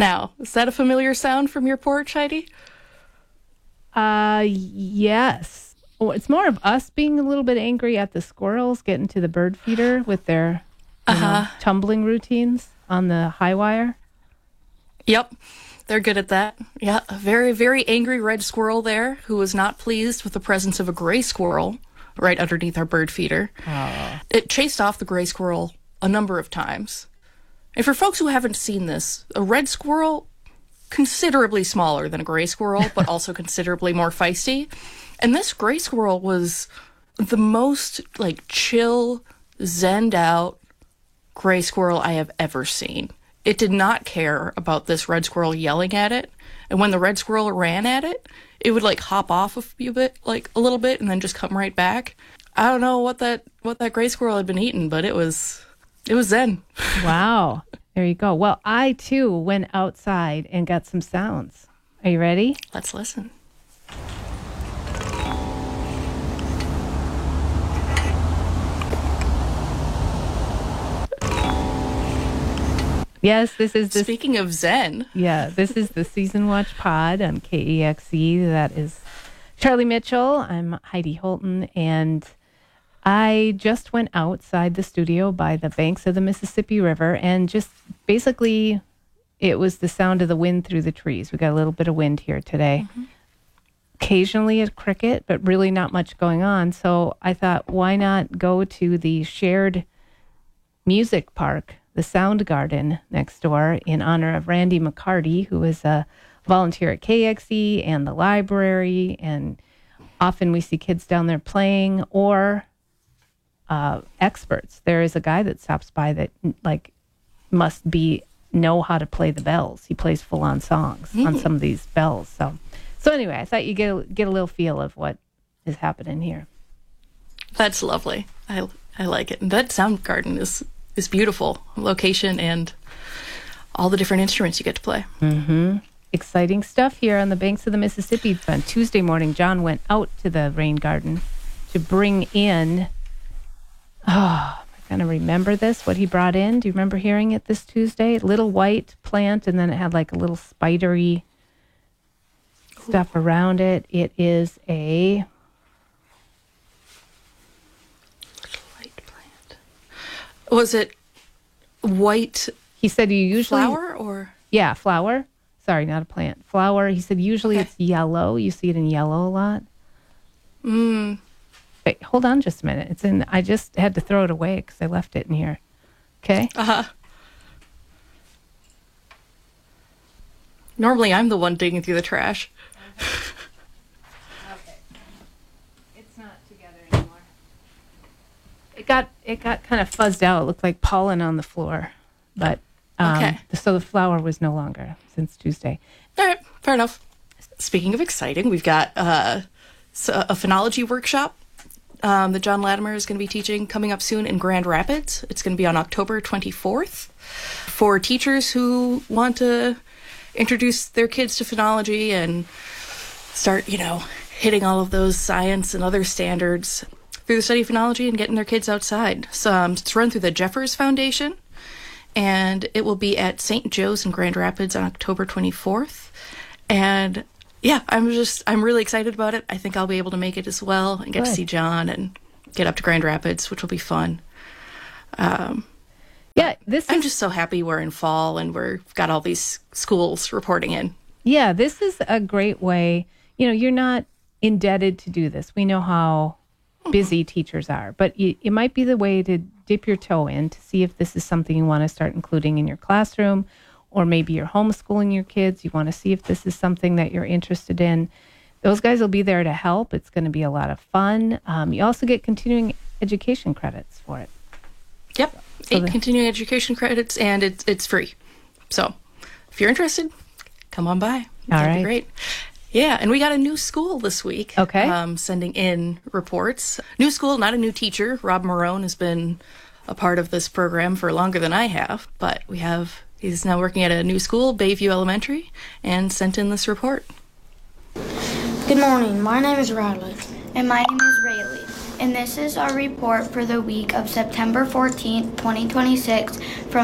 Now, is that a familiar sound from your porch, Heidi? Yes. Oh, it's more of us being a little bit angry at the squirrels getting to the bird feeder with their tumbling routines on the high wire. Yep, they're good at that. Yeah, a very, very angry red squirrel there who was not pleased with the presence of a gray squirrel right underneath our bird feeder. Oh. It chased off the gray squirrel a number of times. And for folks who haven't seen this, a red squirrel, considerably smaller than a gray squirrel, but also considerably more feisty. And this gray squirrel was the most, chill, zenned out gray squirrel I have ever seen. It did not care about this red squirrel yelling at it. And when the red squirrel ran at it, it would, hop off a little bit, and then just come right back. I don't know what that gray squirrel had been eating, but it was zen. Wow. There you go. Well, I, too, went outside and got some sounds. Are you ready? Let's listen. Yes, this is the... Speaking of zen. Yeah, this is the Season Watch Pod on KEXE. That is Charlie Mitchell. I'm Heidi Holton, and I just went outside the studio by the banks of the Mississippi River, and just basically it was the sound of the wind through the trees. We got a little bit of wind here today. Mm-hmm. Occasionally a cricket, but really not much going on. So I thought, why not go to the shared music park, the Sound Garden next door, in honor of Randy McCarty, who is a volunteer at KXE and the library. And often we see kids down there playing, or experts. There is a guy that stops by that must know how to play the bells. He plays full on songs on some of these bells. So anyway, I thought you get a little feel of what is happening here. That's lovely. I like it. And that sound garden is beautiful. Location and all the different instruments you get to play. Mm-hmm. Exciting stuff here on the banks of the Mississippi. On Tuesday morning, John went out to the rain garden to bring in... Oh, am I going to remember this? What he brought in? Do you remember hearing it this Tuesday? Little white plant, and then it had a little spidery stuff around it. It is a... Little white plant. Was it white? He said you usually... Flower or? Yeah, flower. Sorry, not a plant. Flower. He said usually it's yellow. You see it in yellow a lot. Wait, hold on just a minute. It's in... I just had to throw it away because I left it in here. Okay? Normally I'm the one digging through the trash. Okay. It's not together anymore. It got kind of fuzzed out. It looked like pollen on the floor. But, so the flower was no longer since Tuesday. All right, fair enough. Speaking of exciting, we've got a phonology workshop that John Latimer is going to be teaching coming up soon in Grand Rapids. It's going to be on October 24th for teachers who want to introduce their kids to phonology and start, hitting all of those science and other standards through the study of phonology and getting their kids outside. So it's run through the Jeffers Foundation, and it will be at St. Joe's in Grand Rapids on October 24th. And yeah, I'm really excited about it. I think I'll be able to make it as well and get to see John and get up to Grand Rapids, which will be fun. I'm just so happy we're in fall and we've got all these schools reporting in. Yeah, this is a great way. You're not indebted to do this. We know how busy teachers are, but it might be the way to dip your toe in to see if this is something you want to start including in your classroom, or maybe you're homeschooling your kids. You want to see if this is something that you're interested in. Those guys will be there to help. It's going to be a lot of fun. You also get continuing education credits for it. Yep, 8 continuing education credits, and it's free. So if you're interested, come on by. That'd be great. Yeah, and we got a new school this week. Okay. Sending in reports. New school, not a new teacher. Rob Marone has been a part of this program for longer than I have, but he's now working at a new school, Bayview Elementary, and sent in this report. Good morning. My name is Riley. And my name is Rayleigh. And this is our report for the week of September 14th, 2026 from the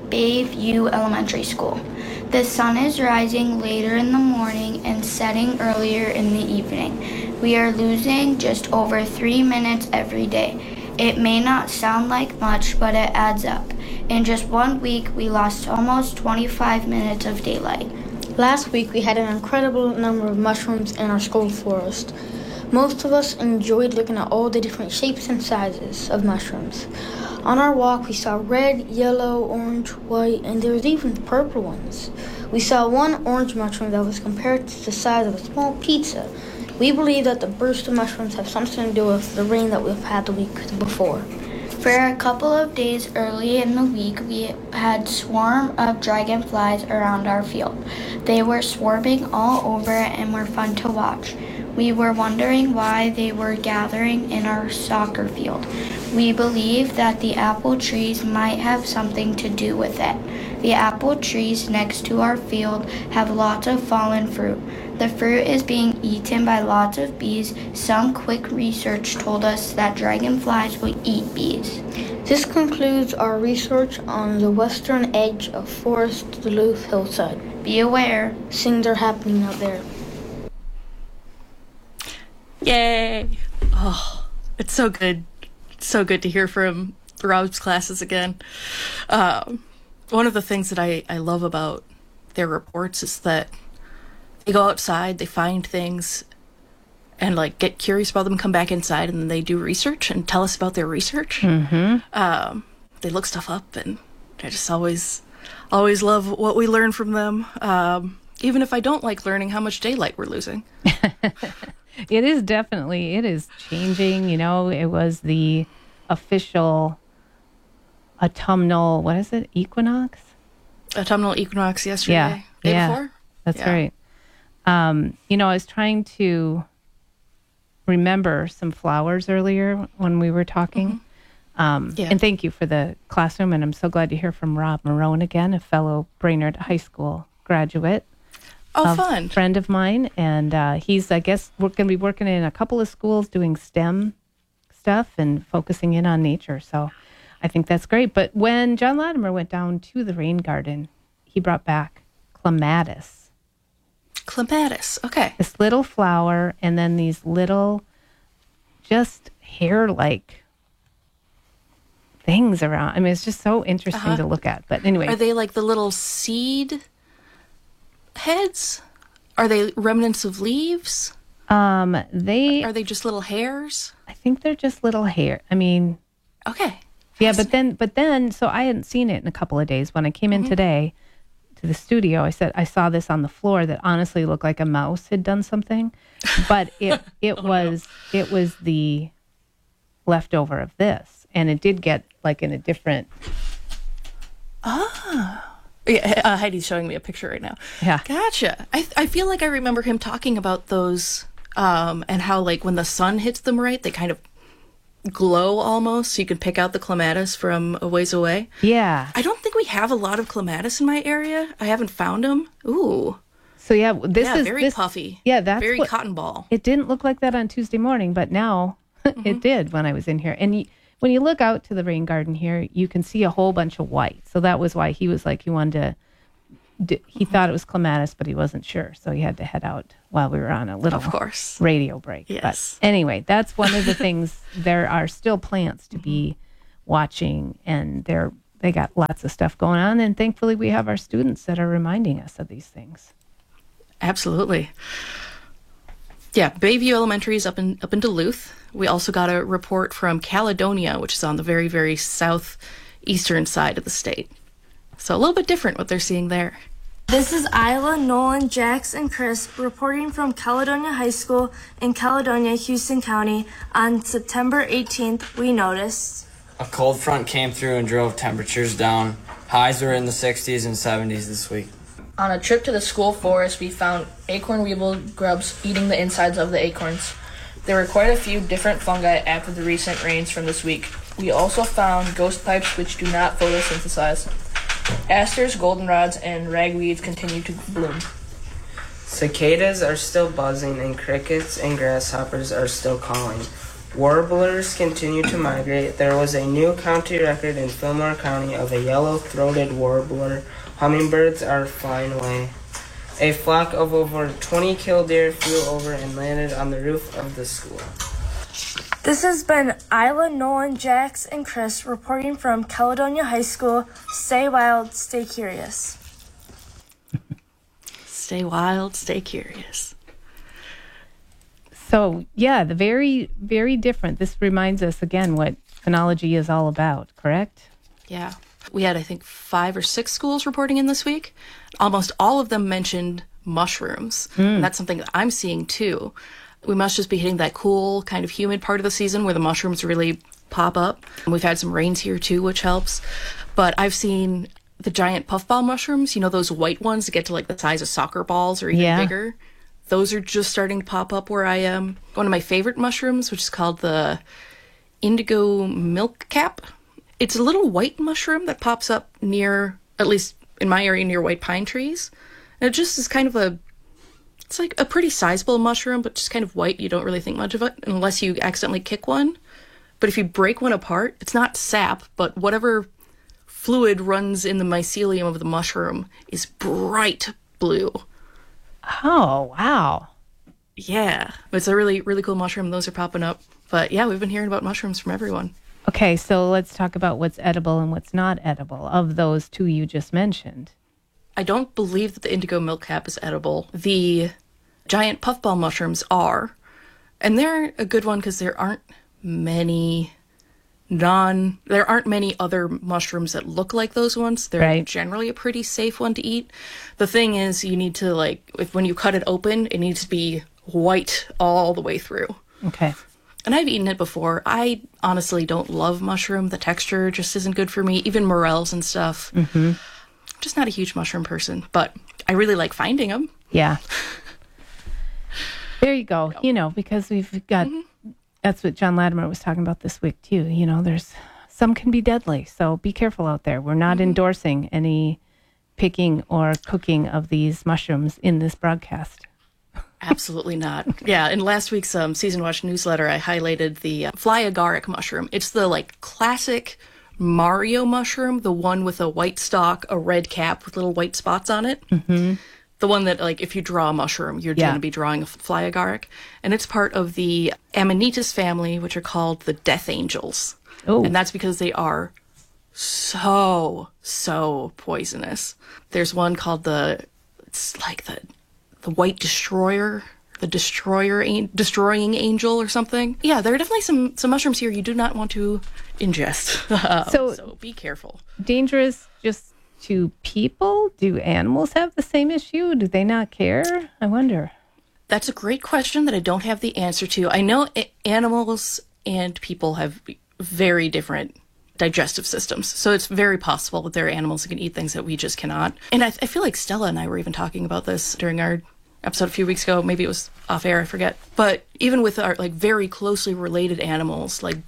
Bayview Elementary School. The sun is rising later in the morning and setting earlier in the evening. We are losing just over 3 minutes every day. It may not sound like much, but it adds up. In just 1 week, we lost almost 25 minutes of daylight. Last week, we had an incredible number of mushrooms in our school forest. Most of us enjoyed looking at all the different shapes and sizes of mushrooms. On our walk, we saw red, yellow, orange, white, and there was even purple ones. We saw one orange mushroom that was compared to the size of a small pizza. We believe that the burst of mushrooms have something to do with the rain that we've had the week before. For a couple of days early in the week, we had swarm of dragonflies around our field. They were swarming all over it and were fun to watch. We were wondering why they were gathering in our soccer field. We believe that the apple trees might have something to do with it. The apple trees next to our field have lots of fallen fruit. The fruit is being eaten by lots of bees. Some quick research told us that dragonflies will eat bees. This concludes our research on the western edge of Forest Duluth hillside. Be aware. Things are happening out there. Yay! Oh, it's so good. It's so good to hear from Rob's classes again. One of the things that I love about their reports is that they go outside, they find things, and like get curious about them, come back inside, and then they do research and tell us about their research. Mm-hmm. They look stuff up, and I just always love what we learn from them. Even if I don't like learning how much daylight we're losing. It is changing. You know, it was the official autumnal, equinox? Autumnal equinox yesterday. Day before? That's right. You know, I was trying to remember some flowers earlier when we were talking. And thank you for the classroom. And I'm so glad to hear from Rob Marone again, a fellow Brainerd High School graduate. Oh, fun. Friend of mine. And he's, I guess, we're going to be working in a couple of schools doing STEM stuff and focusing in on nature. So I think that's great. But when John Latimer went down to the rain garden, he brought back clematis. Clematis, okay. This little flower, and then these little, just hair-like things around. I mean, it's just so interesting to look at. But anyway. Are they like the little seed heads? Are they remnants of leaves? Are they just little hairs? I think they're just little hair. I mean. Okay. Yeah, but then, so I hadn't seen it in a couple of days. When I came in today to the studio, I said I saw this on the floor that honestly looked like a mouse had done something, but it was the leftover of this, and it did get like in a different. Yeah, Heidi's showing me a picture right now. Yeah, gotcha. I feel like I remember him talking about those, and how like when the sun hits them right, they kind of glow almost, so you can pick out the clematis from a ways away. Yeah. I don't think we have a lot of clematis in my area. I haven't found them. Ooh. So yeah, this is very puffy. Yeah, that's very cotton ball. It didn't look like that on Tuesday morning, but now it did when I was in here. And when you look out to the rain garden here, you can see a whole bunch of white. So that was why he was like, he thought it was clematis, but he wasn't sure. So he had to head out while we were on a little radio break. Yes. But anyway, that's one of the things. There are still plants to be watching, and they got lots of stuff going on. And thankfully, we have our students that are reminding us of these things. Absolutely. Yeah, Bayview Elementary is up in Duluth. We also got a report from Caledonia, which is on the very, very southeastern side of the state. So a little bit different what they're seeing there. This is Isla, Nolan, Jax, and Chris reporting from Caledonia High School in Caledonia, Houston County. On September 18th, we noticed a cold front came through and drove temperatures down. Highs were in the 60s and 70s this week. On a trip to the school forest, we found acorn weevil grubs eating the insides of the acorns. There were quite a few different fungi after the recent rains from this week. We also found ghost pipes which do not photosynthesize. Asters, goldenrods, and ragweeds continue to bloom. Cicadas are still buzzing, and crickets and grasshoppers are still calling. Warblers continue to migrate. There was a new county record in Fillmore County of a yellow-throated warbler. Hummingbirds are flying away. A flock of over 20 killdeer flew over and landed on the roof of the school. This has been Isla, Nolan, Jax, and Chris reporting from Caledonia High School. Stay wild, stay curious. Stay wild, stay curious. So, yeah, the very, very different. This reminds us again what phenology is all about, correct? Yeah. We had, I think, 5 or 6 schools reporting in this week. Almost all of them mentioned mushrooms. And that's something that I'm seeing too. We must just be hitting that cool, kind of humid part of the season where the mushrooms really pop up. And we've had some rains here too, which helps. But I've seen the giant puffball mushrooms, you know, those white ones that get to like the size of soccer balls or even bigger. Those are just starting to pop up where I am. One of my favorite mushrooms, which is called the indigo milk cap. It's a little white mushroom that pops up near, at least in my area, near white pine trees. And it just is kind of it's like a pretty sizable mushroom, but just kind of white. You don't really think much of it unless you accidentally kick one. But if you break one apart, it's not sap, but whatever fluid runs in the mycelium of the mushroom is bright blue. Oh, wow. Yeah. It's a really, really cool mushroom. Those are popping up. But yeah, we've been hearing about mushrooms from everyone. Okay, so let's talk about what's edible and what's not edible of those 2 you just mentioned. I don't believe that the indigo milk cap is edible. The giant puffball mushrooms are. And they're a good one because there aren't many other mushrooms that look like those ones. They're generally a pretty safe one to eat. The thing is, you need to when you cut it open, it needs to be white all the way through. Okay. And I've eaten it before. I honestly don't love mushroom. The texture just isn't good for me. Even morels and stuff. Mm-hmm. I'm just not a huge mushroom person, but I really like finding them. Yeah. There you go. You know, because we've got... That's what John Latimer was talking about this week, too. You know, there's some can be deadly, so be careful out there. We're not endorsing any picking or cooking of these mushrooms in this broadcast. Absolutely not. Yeah, in last week's Season Watch newsletter, I highlighted the fly agaric mushroom. It's the, classic Mario mushroom, the one with a white stalk, a red cap with little white spots on it. Mm-hmm. The one that, if you draw a mushroom, you're going to be drawing a fly agaric. And it's part of the Amanitas family, which are called the death angels. Oh. And that's because they are so poisonous. There's one called the white destroyer, the destroying angel or something. Yeah, there are definitely some mushrooms here you do not want to ingest. So be careful. Dangerous just to people? Do animals have the same issue? Do they not care? I wonder. That's a great question that I don't have the answer to. I know animals and people have very different digestive systems. So it's very possible that there are animals that can eat things that we just cannot. And I feel like Stella and I were even talking about this during our episode a few weeks ago. Maybe it was off air, I forget. But even with our very closely related animals like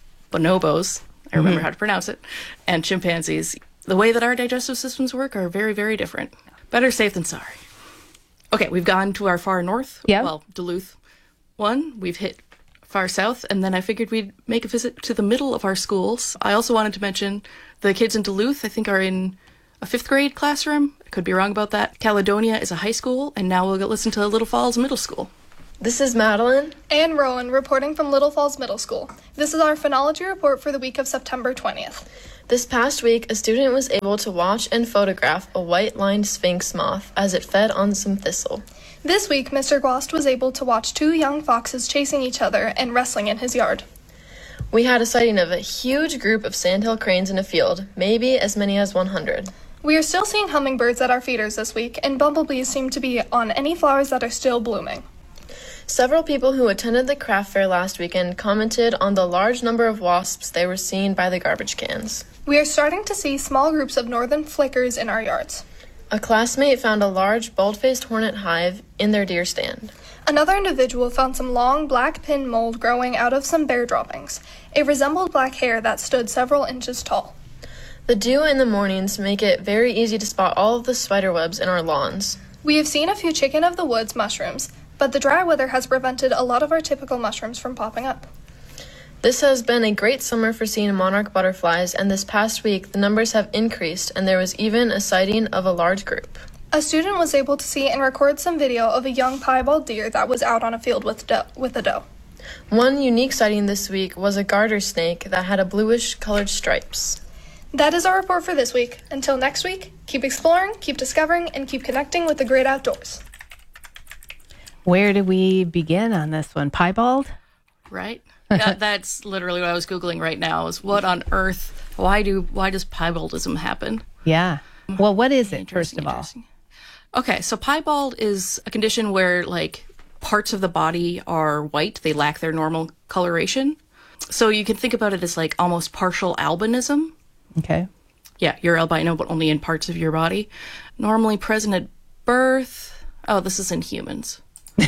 bonobos, I remember how to pronounce it, and chimpanzees, the way that our digestive systems work are very, very different. Better safe than sorry. Okay, we've gone to our far north. Yeah. Well, Duluth one. We've hit far south, and then I figured we'd make a visit to the middle of our schools. I also wanted to mention the kids in Duluth, I think, are in a 5th grade classroom. I could be wrong about that. Caledonia is a high school, and now we'll listen to Little Falls Middle School. This is Madeline and Rowan reporting from Little Falls Middle School. This is our phenology report for the week of September 20th. This past week, a student was able to watch and photograph a white-lined sphinx moth as it fed on some thistle. This week, Mr. Glost was able to watch 2 young foxes chasing each other and wrestling in his yard. We had a sighting of a huge group of sandhill cranes in a field, maybe as many as 100. We are still seeing hummingbirds at our feeders this week, and bumblebees seem to be on any flowers that are still blooming. Several people who attended the craft fair last weekend commented on the large number of wasps they were seeing by the garbage cans. We are starting to see small groups of northern flickers in our yards. A classmate found a large bald-faced hornet hive in their deer stand. Another individual found some long black pin mold growing out of some bear droppings. It resembled black hair that stood several inches tall. The dew in the mornings make it very easy to spot all of the spider webs in our lawns. We have seen a few chicken of the woods mushrooms, but the dry weather has prevented a lot of our typical mushrooms from popping up. This has been a great summer for seeing monarch butterflies, and this past week the numbers have increased and there was even a sighting of a large group. A student was able to see and record some video of a young piebald deer that was out on a field with a doe. One unique sighting this week was a garter snake that had a bluish colored stripes. That is our report for this week. Until next week, keep exploring, keep discovering, and keep connecting with the great outdoors. Where do we begin on this one? Piebald? Right? That's literally what I was Googling right now, is what on earth, why does piebaldism happen? Yeah. Well, what is it, first of all? Okay, so piebald is a condition where, like, parts of the body are white. They lack their normal coloration. So you can think about it as, like, almost partial albinism. Okay. Yeah, you're albino, but only in parts of your body. Normally present at birth. Oh, this is in humans.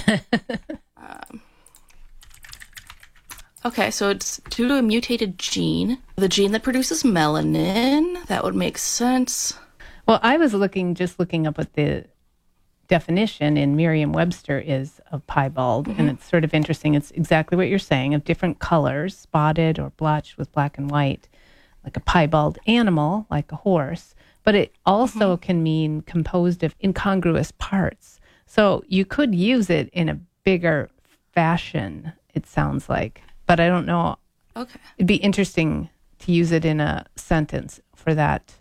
Okay, so it's due to a mutated gene. The gene that produces melanin. That would make sense. Well, I was just looking up what the definition in Merriam-Webster is of piebald, and it's sort of interesting. It's exactly what you're saying, of different colors, spotted or blotched with black and white, like a piebald animal, like a horse. But it also can mean composed of incongruous parts. So you could use it in a bigger fashion, it sounds like. But I don't know. Okay. It'd be interesting to use it in a sentence for that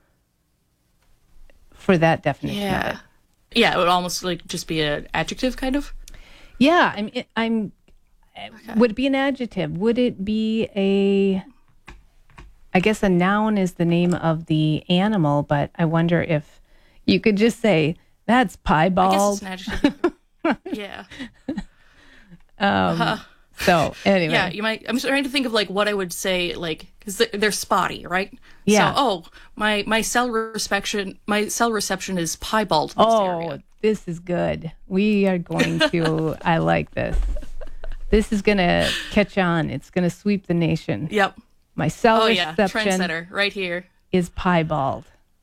definition. Yeah. Of it. Yeah, it would almost like just be an adjective, kind of. Yeah, okay. Would it be an adjective? Would it be I guess a noun is the name of the animal, but I wonder if you could just say, that's piebald. I guess it's an adjective. Yeah. So anyway. Yeah, you might. I'm trying to think of like what I would say, like, because they're spotty, right? Yeah. So, my cell reception is piebald. Oh, this is good. We are going to. I like this. This is going to catch on. It's going to sweep the nation. Yep. My cell reception trendsetter right here is piebald.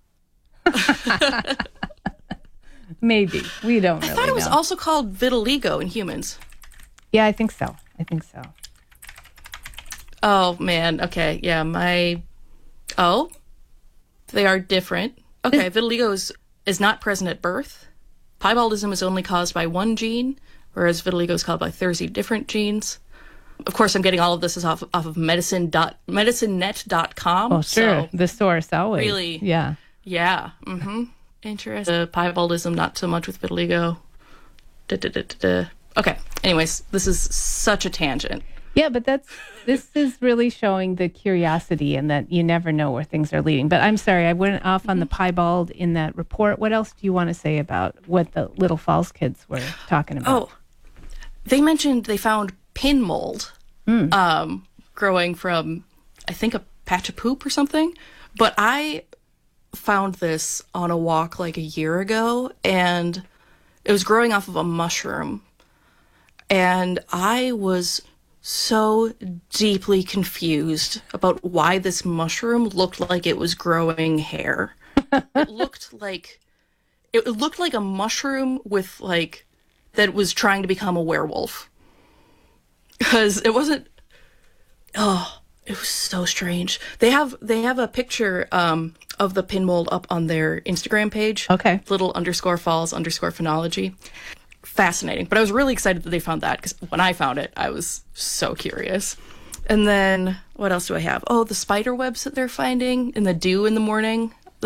Maybe we don't really know. I thought it was also called vitiligo in humans. Yeah, I think so. Oh, man. Okay. Yeah, they are different. Okay, vitiligo is not present at birth. Piebaldism is only caused by one gene, whereas vitiligo is caused by 30 different genes. Of course, I'm getting all of this off of medicinenet.com. Oh, sure. So the source always. Really? Yeah. Yeah. Interesting. Piebaldism, not so much with vitiligo. Okay. Anyways, this is such a tangent. Yeah, but this is really showing the curiosity and that you never know where things are leading. But I'm sorry, I went off on the piebald in that report. What else do you want to say about what the Little Falls kids were talking about? Oh, they mentioned they found pin mold growing from, I think, a patch of poop or something. But I found this on a walk like a year ago, and it was growing off of a mushroom. And I was so deeply confused about why this mushroom looked like it was growing hair. It looked like a mushroom with like that was trying to become a werewolf. Because it wasn't. Oh, it was so strange. They have a picture of the pin mold up on their Instagram page. Okay. Little_falls_phenology. Fascinating. But I was really excited that they found that, because when I found it, I was so curious. And then what else do I have? Oh, the spider webs that they're finding in the dew in the morning.